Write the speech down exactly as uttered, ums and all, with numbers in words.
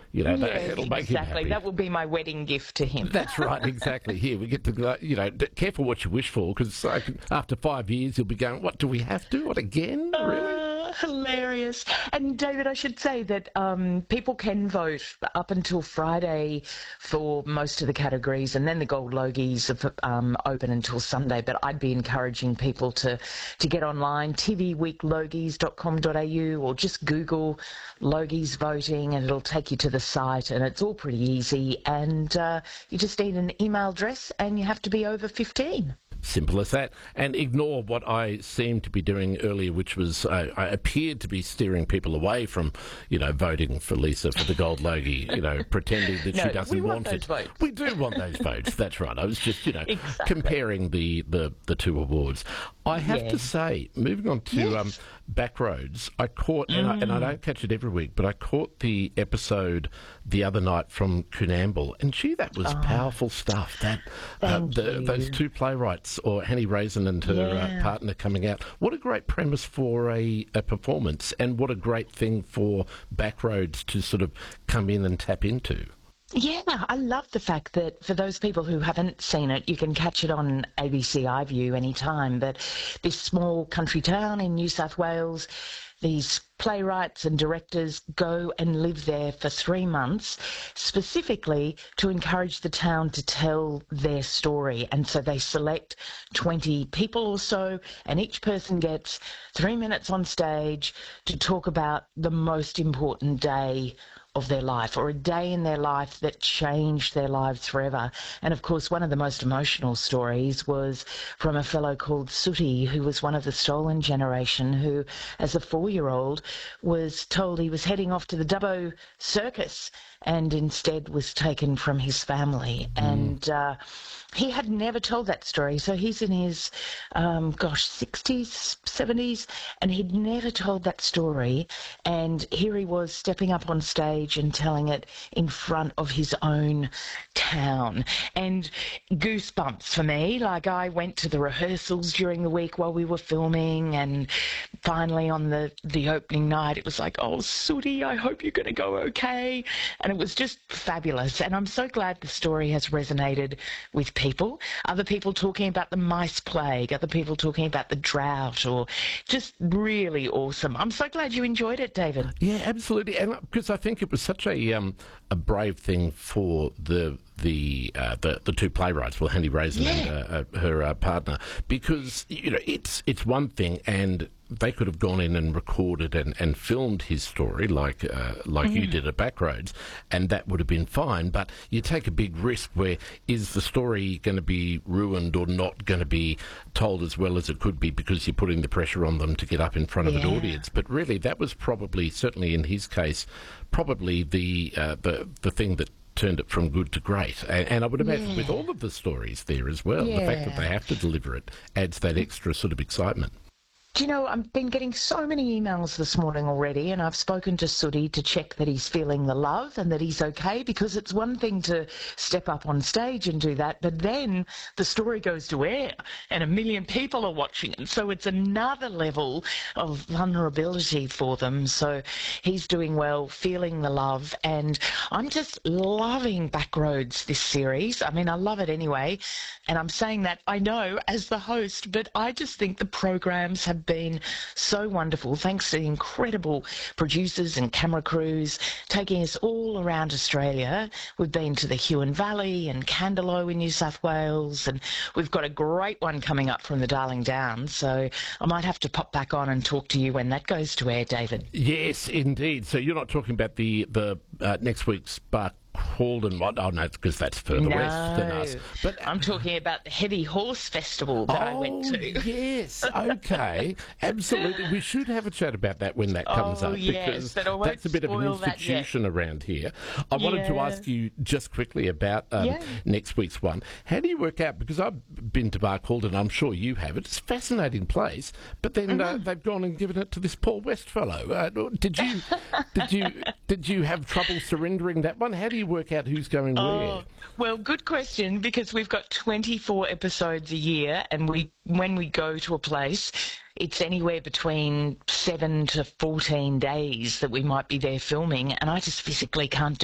You know, that, Yes, it'll make him exactly. happy. That will be my wedding gift to him. That's right, exactly. Here, we get to, go, you know, d- careful what you wish for, because after five years, you'll be going, what, do we have to? What, again? Really? Uh, hilarious. And David, I should say that um, people can vote up until Friday for most of the categories, and then the Gold Logies are um, open until Sunday. But I'd be encouraging people to, to get online, t v week logies dot com dot a u, or just Google Logies voting, and it'll take you to the site, and it's all pretty easy. And uh, you just need an email address, and you have to be over fifteen. Simple as that. And ignore what I seemed to be doing earlier, which was uh, I appeared to be steering people away from, you know, voting for Lisa for the Gold Logie, you know, pretending that No, she doesn't we want, want it. those votes. We do want those votes. That's right. I was just, you know, Exactly. comparing the, the, the two awards. I have Yeah. to say, moving on to Yes. um, Backroads, I caught, and, I, and I don't catch it every week, but I caught the episode the other night from Coonamble, and gee, that was powerful stuff. That uh, Thank the, you. those two playwrights, or Hanny Raisin and her Yeah. uh, partner coming out. What a great premise for a, a performance, and what a great thing for Backroads to sort of come in and tap into. Yeah, I love the fact that for those people who haven't seen it, you can catch it on A B C iView anytime. But this small country town in New South Wales, these playwrights and directors go and live there for three months, specifically to encourage the town to tell their story. And so they select twenty people or so, and each person gets three minutes on stage to talk about the most important day of their life, or a day in their life that changed their lives forever. And of course, one of the most emotional stories was from a fellow called Sooty, who was one of the stolen generation, who, as a four-year-old, was told he was heading off to the Dubbo Circus and instead was taken from his family. Mm. And uh, he had never told that story. So he's in his, um, gosh, sixties, seventies, and he'd never told that story. And here he was stepping up on stage and telling it in front of his own town. And goosebumps for me. Like, I went to the rehearsals during the week while we were filming, and finally on the, the opening night, it was like, oh, Sooty, I hope you're going to go okay. And it was just fabulous. And I'm so glad the story has resonated with people. Other people talking about the mice plague, other people talking about the drought, or just really awesome. I'm so glad you enjoyed it, David. Yeah, absolutely. And because I think it was such a um, a brave thing for the the uh, the, the two playwrights, well, Hanny Raisin Yeah. and uh, uh, her uh, partner, because you know it's it's one thing, and they could have gone in and recorded and, and filmed his story like uh, like you did at Backroads, and that would have been fine. But you take a big risk where is the story going to be ruined or not going to be told as well as it could be, because you're putting the pressure on them to get up in front of an Yeah. audience. But really, that was probably, certainly in his case, probably the uh, the the thing that turned it from good to great. And, and I would imagine Yeah. with all of the stories there as well, the fact that Yeah. they have to deliver it adds that extra sort of excitement. Do you know, I've been getting so many emails this morning already, and I've spoken to Sooty to check that he's feeling the love and that he's okay, because it's one thing to step up on stage and do that, but then the story goes to air and a million people are watching it. So it's another level of vulnerability for them. So he's doing well, feeling the love, and I'm just loving Backroads this series. I mean, I love it anyway, and I'm saying that, I know, as the host, but I just think the programs have been so wonderful, thanks to the incredible producers and camera crews taking us all around Australia. We've been to the Huon Valley and Candelo in New South Wales, and we've got a great one coming up from the Darling Downs, so I might have to pop back on and talk to you when that goes to air, David. Yes, indeed. So you're not talking about the, the uh, next week's Bark Halden one? Oh, no, because that's further No, west than us. But I'm talking about the Heavy Horse Festival that I went Oh, to. yes, okay, absolutely. We should have a chat about that when that comes Oh, up, yes, because but I won't that's a bit of an spoil that yet. institution around here. I wanted to Yeah. ask you just quickly about um, Yeah. next week's one. How do you work out, because I've been to Bark Halden, I'm sure you have, it's a fascinating place, but then Mm-hmm. uh, they've gone and given it to this Paul West fellow. Uh, did you did you did you have trouble surrendering that one? How do you work out who's going where? Oh, well, good question, because we've got twenty-four episodes a year, and we when we go to a place, it's anywhere between seven to fourteen days that we might be there filming, and I just physically can't do